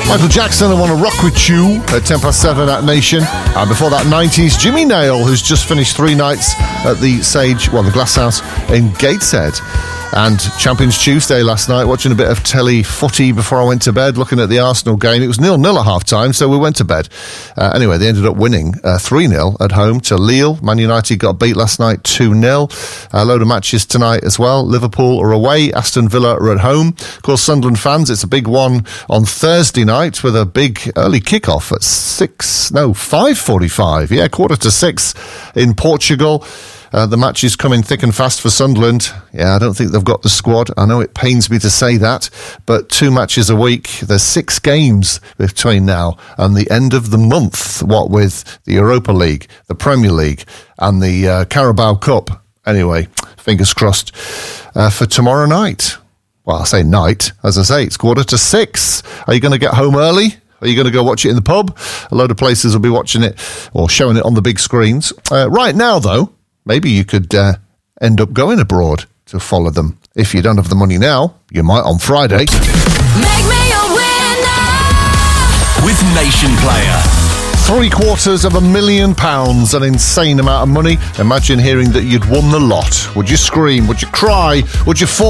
Michael Jackson, I Want to Rock With You at 7:10 at Nation. And before that, 90s, Jimmy Nail, who's just finished 3 nights at the the Glass House in Gateshead. And Champions Tuesday last night, watching a bit of telly footy before I went to bed, looking at the Arsenal game. It was 0-0 at half-time, so we went to bed. Anyway, they ended up winning 3-0 at home to Lille. Man United got beat last night 2-0. A load of matches tonight as well. Liverpool are away, Aston Villa are at home. Of course, Sunderland fans, it's a big one on Thursday night with a big early kick-off at 5:45. Yeah, 5:45 in Portugal. The match is coming thick and fast for Sunderland. Yeah, I don't think they've got the squad. I know it pains me to say that, but 2 matches a week. There's 6 games between now and the end of the month, what with the Europa League, the Premier League, and the Carabao Cup. Anyway, fingers crossed for tomorrow night. Well, I say night. As I say, it's 5:45. Are you going to get home early? Are you going to go watch it in the pub? A load of places will be watching it or showing it on the big screens. Right now, though, maybe you could end up going abroad to follow them. If you don't have the money now, you might on Friday. Make me a winner with Nation Player. £750,000, an insane amount of money. Imagine hearing that you'd won the lot. Would you scream? Would you cry? Would you fall